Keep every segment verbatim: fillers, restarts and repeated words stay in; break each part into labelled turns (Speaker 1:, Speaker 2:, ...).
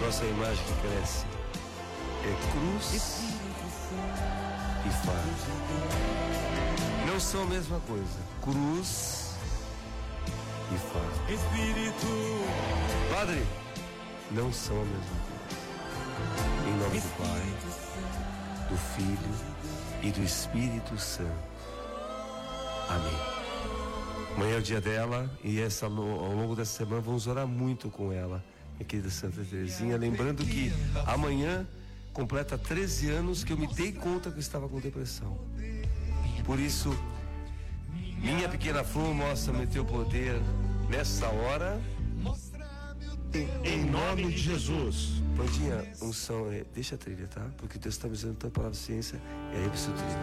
Speaker 1: Nossa imagem que cresce é cruz e fardo. Não são a mesma coisa. Cruz e fardo. Espírito. Padre, não são a mesma coisa. Em nome do Pai, do Filho e do Espírito Santo. Amém. Amanhã é o dia dela e essa, ao longo dessa semana vamos orar muito com ela, minha querida Santa Terezinha. Lembrando que amanhã completa treze anos que eu me dei conta que eu estava com depressão. Por isso, minha pequena flor, mostra-me teu poder nessa hora.
Speaker 2: Em nome de Jesus.
Speaker 1: Pandinha, unção, é, deixa a trilha, tá? Porque Deus está me usando tanta palavra de ciência, e aí eu preciso trilha.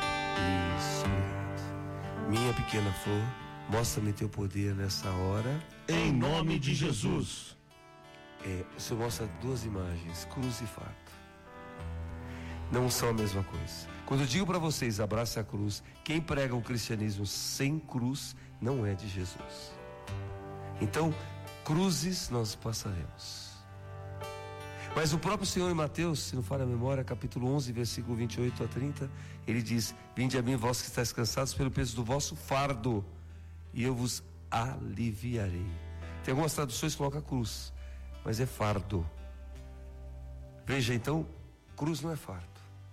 Speaker 1: Isso. Minha pequena flor, mostra-me teu poder nessa hora.
Speaker 2: Em nome de Jesus.
Speaker 1: É, o Senhor mostra duas imagens, cruz e fardo. Não são a mesma coisa. Quando eu digo para vocês, abraça a cruz, quem prega o cristianismo sem cruz não é de Jesus. Então, cruzes nós passaremos. Mas o próprio Senhor em Mateus, se não falha a memória, capítulo onze, versículo vinte e oito a trinta, ele diz: vinde a mim, vós que estáis cansados pelo peso do vosso fardo, e eu vos aliviarei. Tem algumas traduções que colocam cruz, mas é fardo. Veja então, cruz não é fardo.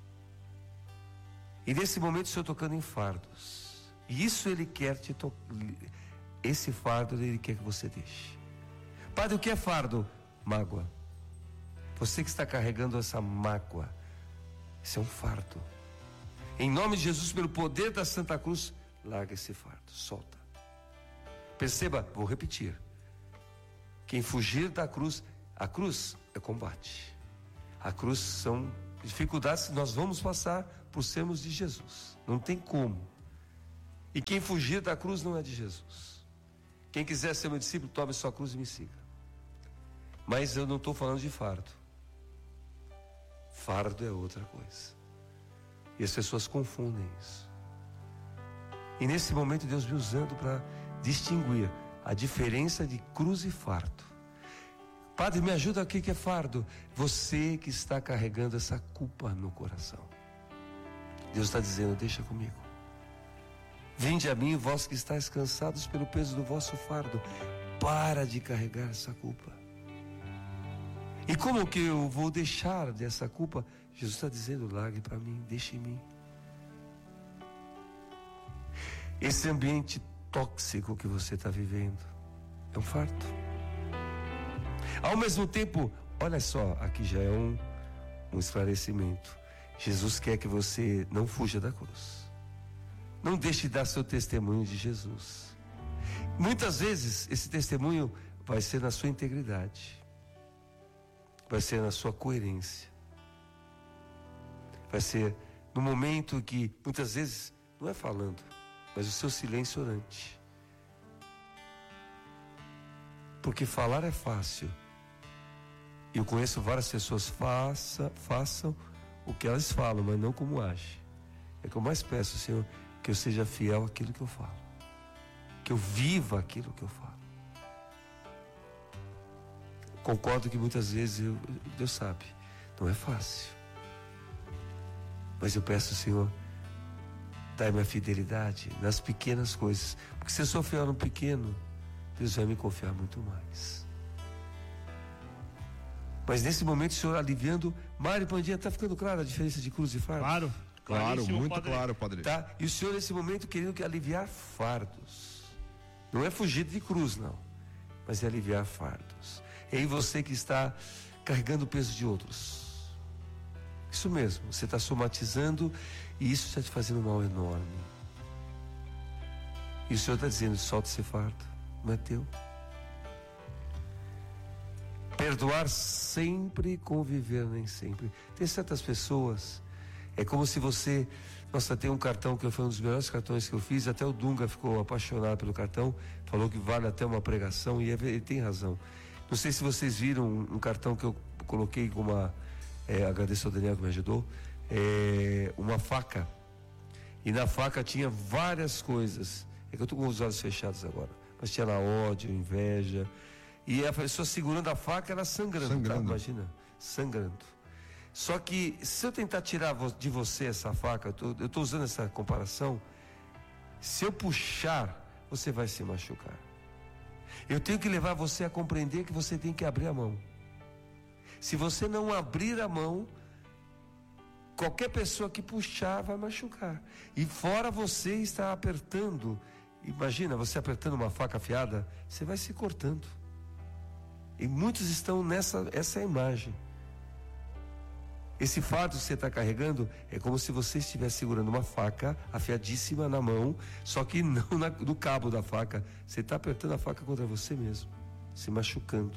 Speaker 1: E nesse momento o Senhor tocando em fardos, e isso Ele quer te tocar. Esse fardo Ele quer que você deixe. Padre, o que é fardo? Mágoa. Você que está carregando essa mágoa, isso é um fardo. Em nome de Jesus, pelo poder da Santa Cruz, larga esse fardo, solta. Perceba, vou repetir. Quem fugir da cruz, a cruz é combate. A cruz são dificuldades que nós vamos passar por sermos de Jesus. Não tem como. E quem fugir da cruz não é de Jesus. Quem quiser ser meu discípulo, tome sua cruz e me siga. Mas eu não estou falando de fardo. Fardo é outra coisa. E as pessoas confundem isso. E nesse momento Deus me usando para distinguir a diferença de cruz e fardo. Padre, me ajuda aqui, que é fardo. Você que está carregando essa culpa no coração. Deus está dizendo: deixa comigo. Vinde a mim, vós que estáis cansados pelo peso do vosso fardo. Para de carregar essa culpa. E como que eu vou deixar dessa culpa? Jesus está dizendo: largue para mim, deixe em mim. Esse ambiente tóxico que você está vivendo é um fardo. Ao mesmo tempo, olha só, aqui já é um, um esclarecimento. Jesus quer que você não fuja da cruz. Não deixe de dar seu testemunho de Jesus. Muitas vezes esse testemunho vai ser na sua integridade, vai ser na sua coerência, vai ser no momento que muitas vezes não é falando, mas o seu silêncio orante. Porque falar é fácil. Eu conheço várias pessoas, faça, façam o que elas falam, mas não como agem. É que eu mais peço, Senhor, que eu seja fiel àquilo que eu falo, que eu viva aquilo que eu falo. Concordo que muitas vezes, eu, Deus sabe, não é fácil. Mas eu peço, Senhor, dai-me a fidelidade nas pequenas coisas. Porque se eu sou fiel no pequeno, Deus vai me confiar muito mais. Mas nesse momento, o Senhor aliviando. Mário Pandinha, está ficando clara a diferença de cruz e fardo?
Speaker 2: Claro, claro, muito
Speaker 3: padre.
Speaker 2: claro, Padre.
Speaker 1: Tá? E o Senhor nesse momento querendo que aliviar fardos. Não é fugir de cruz, não, mas é aliviar fardos. E aí você que está carregando o peso de outros. Isso mesmo, você está somatizando e isso está te fazendo um mal enorme. E o Senhor está dizendo: solta esse fardo, não é teu. Perdoar sempre, conviver nem sempre. Tem certas pessoas, é como se você... Nossa, tem um cartão que foi um dos melhores cartões que eu fiz, até o Dunga ficou apaixonado pelo cartão, falou que vale até uma pregação, e ele tem razão. Não sei se vocês viram um, um cartão que eu coloquei com uma... É, agradeço ao Daniel que me ajudou, é, uma faca. E na faca tinha várias coisas. É que eu estou com os olhos fechados agora, mas tinha lá ódio, inveja. E a pessoa segurando a faca, ela sangrando,
Speaker 2: sangrando.
Speaker 1: Tá? Imagina, sangrando. Só que se eu tentar tirar de você essa faca, eu estou usando essa comparação, se eu puxar, você vai se machucar. Eu tenho que levar você a compreender que você tem que abrir a mão. Se você não abrir a mão, qualquer pessoa que puxar vai machucar. E fora você está apertando. Imagina, você apertando uma faca afiada, você vai se cortando. E muitos estão nessa essa é a imagem. Esse fardo que você está carregando é como se você estivesse segurando uma faca afiadíssima na mão, só que não na, no cabo da faca. Você está apertando a faca contra você mesmo, se machucando.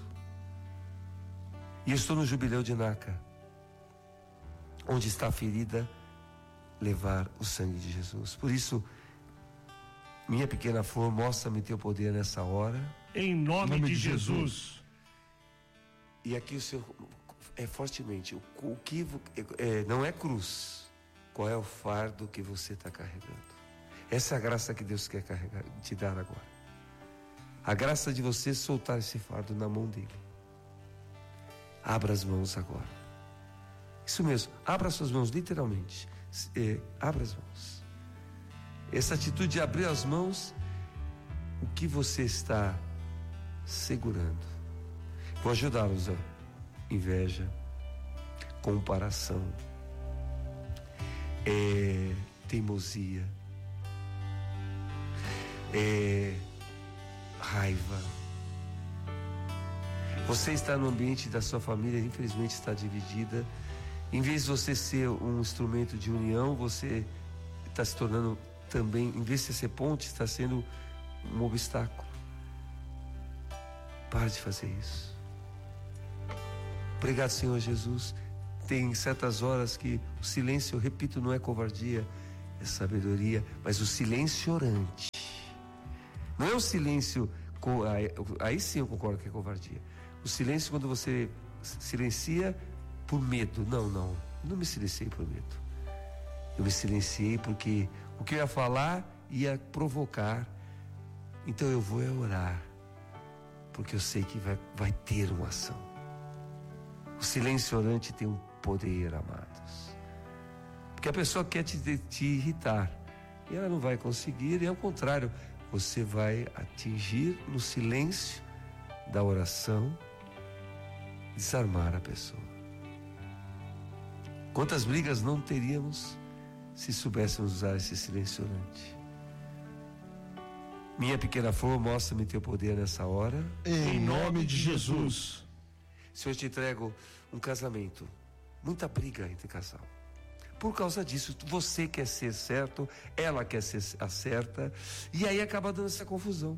Speaker 1: E eu estou no jubileu de Naca, onde está a ferida, levar o sangue de Jesus. Por isso, minha pequena flor, mostra-me teu poder nessa hora.
Speaker 2: Em nome, nome de, de Jesus. Jesus.
Speaker 1: E aqui o Senhor é fortemente, o, o que é, não é cruz, qual é o fardo que você está carregando? Essa é a graça que Deus quer carregar, te dar agora. A graça de você soltar esse fardo na mão dele. Abra as mãos agora. Isso mesmo, abra suas mãos, literalmente. É, abra as mãos. Essa atitude de abrir as mãos, o que você está segurando? Vou ajudá-los, ó. Inveja, comparação, é, teimosia, é, raiva. Você está no ambiente da sua família, infelizmente está dividida. Em vez de você ser um instrumento de união, você está se tornando também, em vez de ser ponte, está sendo um obstáculo. Pare de fazer isso. Obrigado, Senhor Jesus. Tem certas horas que o silêncio, eu repito, não é covardia, é sabedoria, mas o silêncio orante. Não é o silêncio, aí sim eu concordo que é covardia. O silêncio quando você silencia por medo. Não, não, não me silenciei por medo. Eu me silenciei porque o que eu ia falar ia provocar. Então eu vou orar, porque eu sei que vai, vai ter uma ação. O silêncio orante tem um poder, amados. Porque a pessoa quer te, te irritar e ela não vai conseguir, e ao contrário, você vai atingir no silêncio da oração, desarmar a pessoa. Quantas brigas não teríamos se soubéssemos usar esse silêncio orante? Minha pequena flor, mostra-me teu poder nessa hora.
Speaker 2: Em nome de Jesus.
Speaker 1: Senhor, eu te entrego um casamento, muita briga entre casal. Por causa disso, você quer ser certo, ela quer ser a certa, e aí acaba dando essa confusão.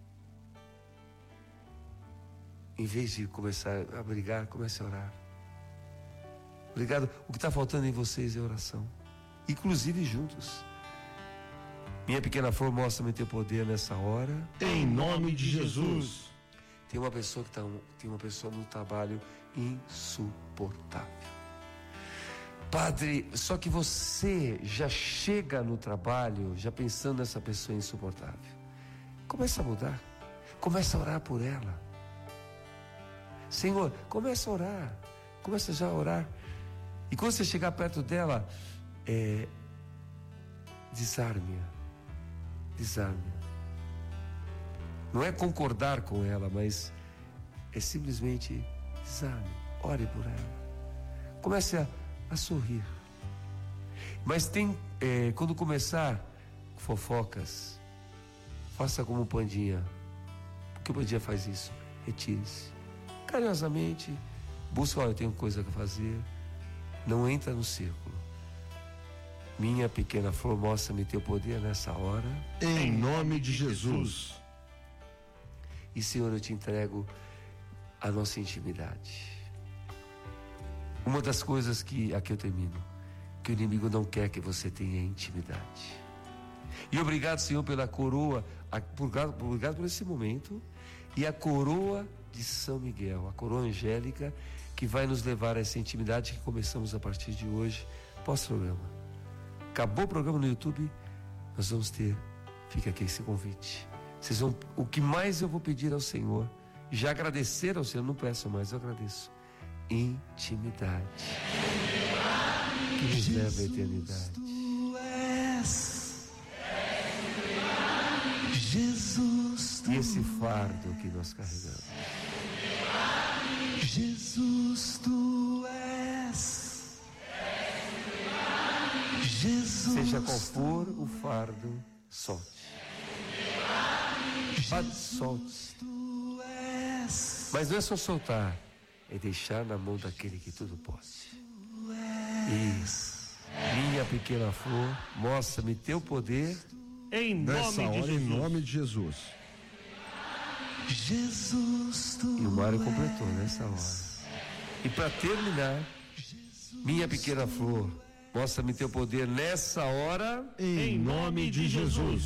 Speaker 1: Em vez de começar a brigar, comece a orar. Obrigado. O que está faltando em vocês é oração, inclusive juntos. Minha pequena flor, mostra-me teu poder nessa hora.
Speaker 2: Em nome de Jesus.
Speaker 1: Tem uma pessoa que tá, tem uma pessoa no trabalho insuportável. Padre, só que você já chega no trabalho já pensando nessa pessoa insuportável. Começa a mudar. Começa a orar por ela. Senhor, começa a orar. Começa já a orar. E quando você chegar perto dela, é, desarme-a. Desarme-a. Não é concordar com ela, mas é simplesmente desarme. Ore por ela. Comece a, a sorrir. Mas tem, é, quando começar fofocas, faça como o Pandinha. Porque o Pandinha faz isso. Retire-se. Carinhosamente, busca, olha, eu tenho coisa a fazer. Não entra no círculo. Minha pequena flor, mostra-me teu poder nessa hora.
Speaker 2: Em nome de Jesus.
Speaker 1: E, Senhor, eu te entrego a nossa intimidade. Uma das coisas que, aqui eu termino, que o inimigo não quer que você tenha intimidade. E obrigado, Senhor, pela coroa, obrigado por esse momento, e a coroa de São Miguel, a coroa angélica, que vai nos levar a essa intimidade que começamos a partir de hoje, pós-programa. Acabou o programa no YouTube, nós vamos ter, fica aqui esse convite. Vocês vão, o que mais eu vou pedir ao Senhor Já agradecer ao Senhor, não peço mais, eu agradeço. Intimidade que nos leva à eternidade.
Speaker 3: Tu és Jesus, tu
Speaker 1: E esse fardo que nós carregamos.
Speaker 3: Jesus, tu és Jesus.
Speaker 1: Seja qual for o fardo, solte. Fade, solte.
Speaker 3: Tu és
Speaker 1: Mas não é só soltar, é deixar na mão daquele que tudo pode. Isso. Minha pequena flor, mostra-me teu poder.
Speaker 2: Em
Speaker 4: Nessa
Speaker 2: nome de
Speaker 4: hora, em
Speaker 2: Jesus.
Speaker 4: nome de Jesus.
Speaker 3: Jesus, tu
Speaker 1: E o Mário completou nessa hora. E para terminar, minha pequena flor, mostra-me teu poder nessa hora.
Speaker 4: Em nome de Jesus.